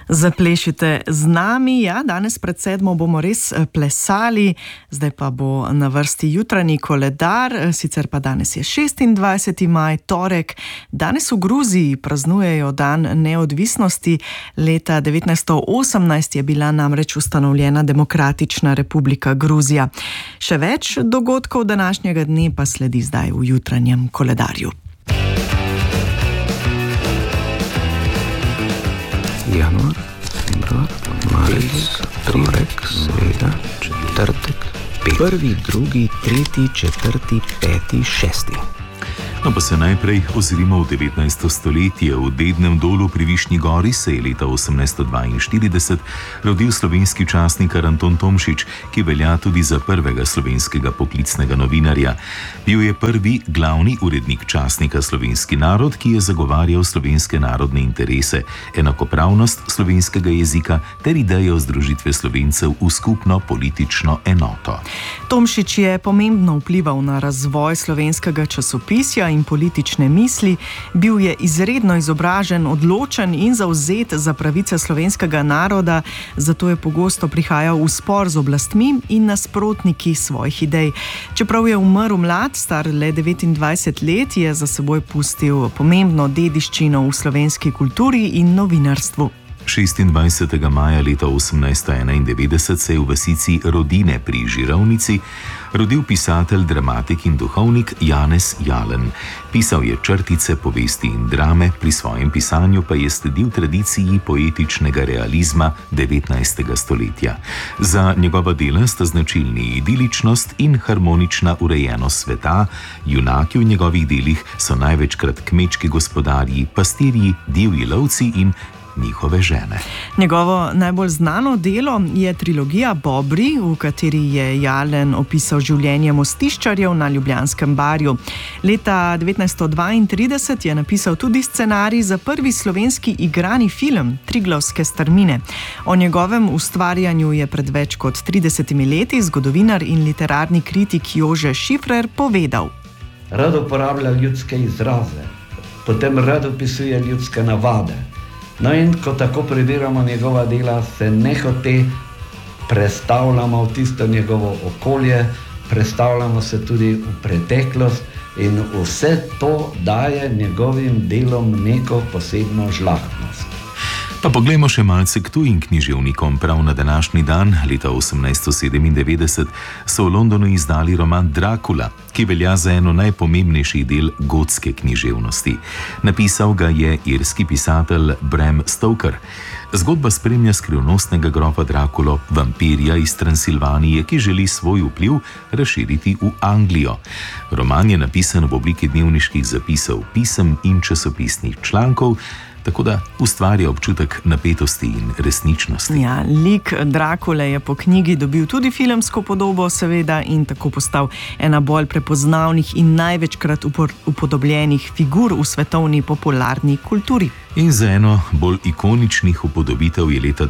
Zaplešite z nami, ja, danes pred 7 bomo res plesali, zdaj pa bo na vrsti jutranji koledar, sicer pa danes je 26. maj, torek. Danes v Gruziji praznujejo dan neodvisnosti, leta 1918 je bila namreč ustanovljena Demokratična republika Gruzija. Še več dogodkov današnjega dne pa sledi zdaj v jutranjem koledarju. Januar, februar, marec, torek, sreda, četrtek, prvi, drugi, tretji, četrti, peti, šesti. No pa se najprej ozrimo v 19. stoletje. V Dednem dolu pri Višnji gori se je leta 1842 rodil slovenski časnikar Anton Tomšič, ki velja tudi za prvega slovenskega poklicnega novinarja. Bil je prvi glavni urednik časnika Slovenski narod, ki je zagovarjal slovenske narodne interese, enakopravnost slovenskega jezika ter idejo združitve Slovencev v skupno politično enoto. Tomšič je pomembno vplival na razvoj slovenskega časopisja in politične misli, bil je izredno izobražen, odločen in zavzet za pravice slovenskega naroda, zato je pogosto prihajal v spor z oblastmi in nasprotniki svojih idej. Čeprav je umrl mlad, star le 29 let, je za seboj pustil pomembno dediščino v slovenski kulturi in novinarstvu. 26. maja leta 1891 se je v vasici Rodine pri Žirovnici rodil pisatelj, dramatik in duhovnik Janez Jalen. Pisal je črtice, povesti in drame, pri svojem pisanju pa je sledil tradiciji poetičnega realizma 19. stoletja. Za njegova dela sta značilni idiličnost in harmonična urejenost sveta, junaki v njegovih delih so največkrat kmečki gospodarji, pastirji, divji lovci in njihove žene. Njegovo najbolj znano delo je trilogija Bobri, v kateri je Jalen opisal življenje mostiščarjev na Ljubljanskem barju. Leta 1932 je napisal tudi scenarij za prvi slovenski igrani film Triglavske strmine. O njegovem ustvarjanju je pred več kot 30 leti zgodovinar in literarni kritik Jože Šifrer povedal: Rad uporablja ljudske izraze, potem rad opisuje ljudske navade. No in ko tako prebiramo njegova dela, se nehote prestavljamo v tisto njegovo okolje, prestavljamo se tudi v preteklost in vse to daje njegovim delom neko posebno žlahtnost. Pa poglejmo še malce k tujim književnikom. Prav na današnji dan, leta 1897, so v Londonu izdali roman Dracula, ki velja za eno najpomembnejših del gotske književnosti. Napisal ga je irski pisatelj Bram Stoker. Zgodba spremlja skrivnostnega grofa Draculo, vampirja iz Transilvanije, ki želi svoj vpliv razširiti v Anglijo. Roman je napisan v obliki dnevniških zapisov, pisem in časopisnih člankov, tako da ustvarja občutek napetosti in resničnosti. Ja, lik Drakule je po knjigi dobil tudi filmsko podobo, seveda, in tako postal ena bolj prepoznavnih in največkrat upodobljenih figur v svetovni popularni kulturi. In za eno bolj ikoničnih upodobitev je leta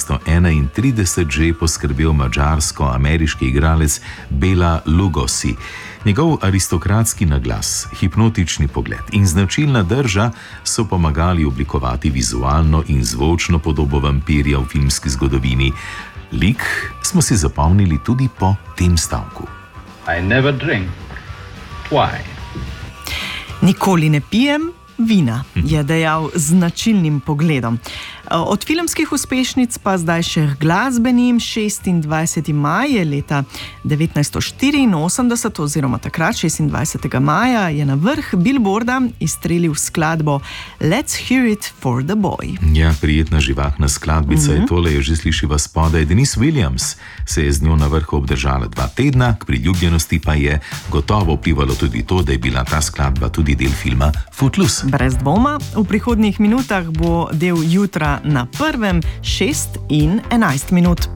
1931 že poskrbel madžarsko-ameriški igralec Bela Lugosi. Njegov aristokratski naglas, hipnotični pogled in značilna drža so pomagali oblikovati vizualno in zvočno podobo vampirja v filmski zgodovini. Lik smo si zapomnili tudi po tem stavku. I never drink wine. Nikoli ne pijem vina, je dejal z značilnim pogledom. Od filmskih uspešnic pa zdaj še glasbenim. 26. maj je leta 1984 oziroma takrat 26. maja je na vrh Billboarda izstrelil skladbo Let's Hear It for the Boy. Ja, prijetna živahna skladbica je tole, je že slišiva spodaj. Denise Williams se je z njo na vrhu obdržala 2 tedna, k priljubljenosti pa je gotovo vplivalo tudi to, da je bila ta skladba tudi del filma Footloose. Brez dvoma, v prihodnjih minutah bo del jutra na prvem 6 in 11 minut.